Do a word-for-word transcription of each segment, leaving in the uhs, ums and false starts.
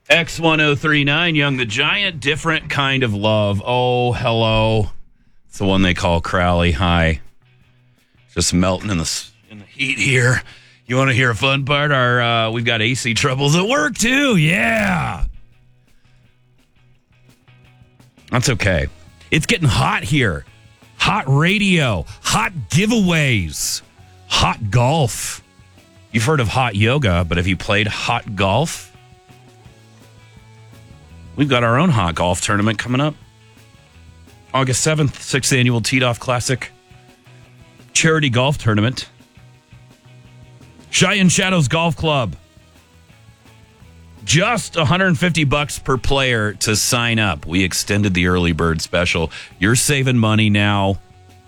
X ten thirty-nine, Young the Giant, different kind of love. Oh, hello. It's the one they call Crowley High. Just melting in the in the heat here. You want to hear a fun part? Our uh, we've got A C troubles at work too. Yeah, that's okay. It's getting hot here. Hot radio, hot giveaways, hot golf. You've heard of hot yoga, but have you played hot golf? We've got our own hot golf tournament coming up. August seventh, sixth Annual Teed Off Classic Charity Golf Tournament. Cheyenne Shadows Golf Club. Just one hundred fifty bucks per player to sign up. We extended the early bird special. You're saving money now.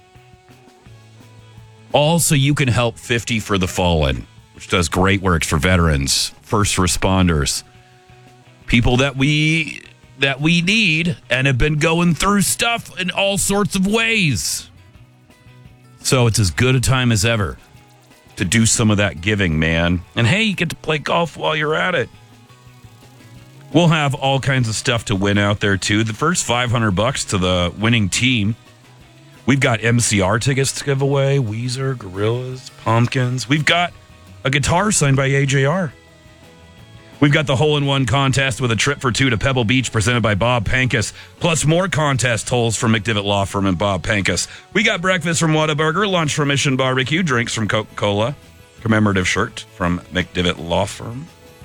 Also, you can help fifty for the Fallen, which does great work for veterans, first responders, people that we that we need and have been going through stuff in all sorts of ways. So it's as good a time as ever to do some of that giving, man. And hey, you get to play golf while you're at it. We'll have all kinds of stuff to win out there, too. The first five hundred bucks to the winning team. We've got M C R tickets to give away, Weezer, Gorillaz, Pumpkins. We've got a guitar signed by A J R. We've got the hole-in-one contest with a trip for two to Pebble Beach presented by Bob Pankus, plus more contest holes from McDivitt Law Firm and Bob Pankus. We got breakfast from Whataburger, lunch from Mission Barbecue, drinks from Coca-Cola, commemorative shirt from McDivitt Law Firm.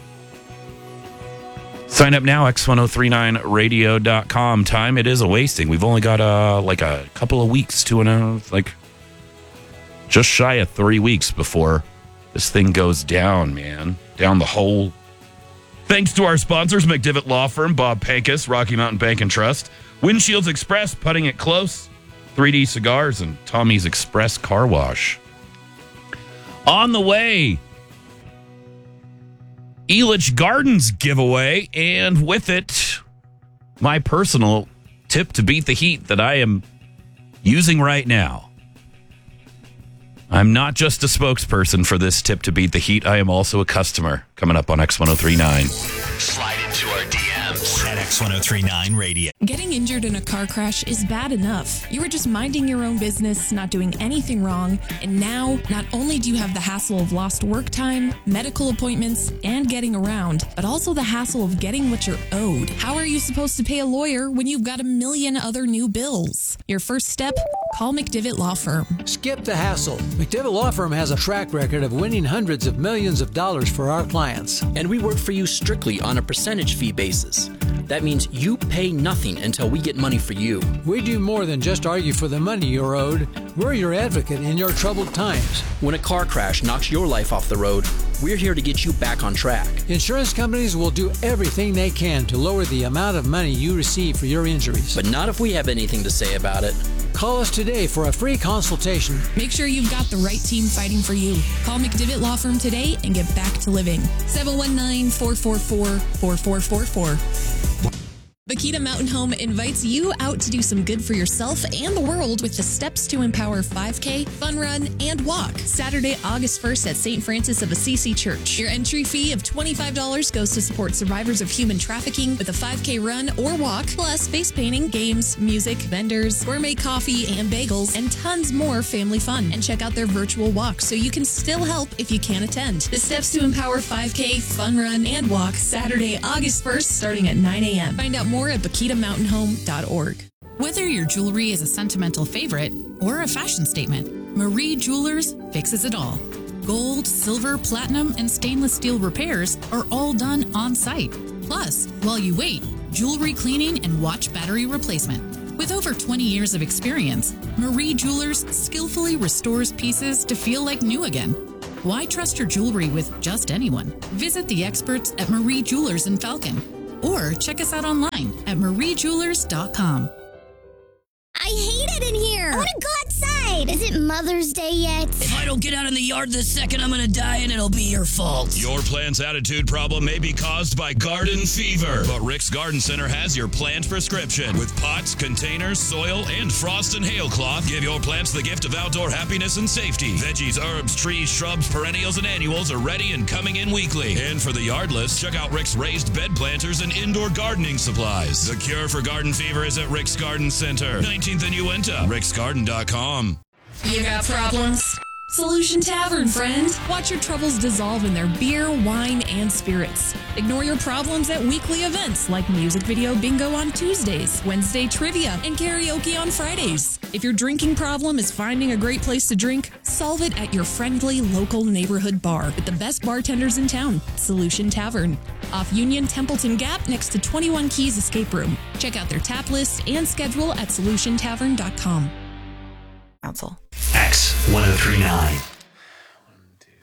Sign up now, X ten thirty-nine radio dot com. Time it is a wasting. We've only got uh, like a couple of weeks, two and a, like just shy of three weeks before this thing goes down, man. Down the hole. Thanks to our sponsors, McDivitt Law Firm, Bob Pankus, Rocky Mountain Bank and Trust, Windshields Express, Putting It Close, three D Cigars, and Tommy's Express Car Wash. On the way, Elitch Gardens giveaway, and with it, my personal tip to beat the heat that I am using right now. I'm not just a spokesperson for this tip to beat the heat. I am also a customer. Coming up on X ten thirty-nine. Slide into our D Ms at X ten thirty-nine Radio. Getting injured in a car crash is bad enough. You were just minding your own business, not doing anything wrong, and now not only do you have the hassle of lost work time, medical appointments, and getting around, but also the hassle of getting what you're owed. How are you supposed to pay a lawyer when you've got a million other new bills? Your first step? Call McDivitt Law Firm. Skip the hassle. McDivitt Law Firm has a track record of winning hundreds of millions of dollars for our clients. And we work for you strictly on a percentage fee basis. That means you pay nothing until we get money for you. We do more than just argue for the money you're owed. We're your advocate in your troubled times. When a car crash knocks your life off the road, we're here to get you back on track. Insurance companies will do everything they can to lower the amount of money you receive for your injuries. But not if we have anything to say about it. Call us today for a free consultation. Make sure you've got the right team fighting for you. Call McDivitt Law Firm today and get back to living. seven one nine, four four four, four four four four. Bakita Mountain Home invites you out to do some good for yourself and the world with the Steps to Empower five K, Fun Run, and Walk. Saturday, August first at Saint Francis of Assisi Church. Your entry fee of twenty-five dollars goes to support survivors of human trafficking with a five K run or walk, plus face painting, games, music, vendors, gourmet coffee and bagels, and tons more family fun. And check out their virtual walk so you can still help if you can't attend. The Steps to Empower five K, Fun Run, and Walk, Saturday, August first, starting at nine a.m. Find out more at bakita mountain home dot org. Whether your jewelry is a sentimental favorite or a fashion statement, Marie Jewelers fixes it all. Gold, silver, platinum, and stainless steel repairs are all done on site. Plus, while you wait, jewelry cleaning and watch battery replacement. With over twenty years of experience, Marie Jewelers skillfully restores pieces to feel like new again. Why trust your jewelry with just anyone? Visit the experts at Marie Jewelers in Falcon. Or check us out online at marie jewelers dot com. I hate it in here. I want to go outside. Wait, is it Mother's Day yet? If I don't get out in the yard this second, I'm gonna die and it'll be your fault. Your plant's attitude problem may be caused by garden fever, but Rick's Garden Center has your plant prescription. With pots, containers, soil, and frost and hail cloth, give your plants the gift of outdoor happiness and safety. Veggies, herbs, trees, shrubs, perennials, and annuals are ready and coming in weekly. And for the yardless, check out Rick's raised bed planters and indoor gardening supplies. The cure for garden fever is at Rick's Garden Center, nineteenth and Uinta, ricks garden dot com. You got problems? Solution Tavern, friend. Watch your troubles dissolve in their beer, wine, and spirits. Ignore your problems at weekly events like music video bingo on Tuesdays, Wednesday trivia, and karaoke on Fridays. If your drinking problem is finding a great place to drink, solve it at your friendly local neighborhood bar with the best bartenders in town, Solution Tavern. Off Union Templeton Gap next to twenty-one Keys Escape Room. Check out their tap list and schedule at solution tavern dot com. Council. X ten thirty-nine.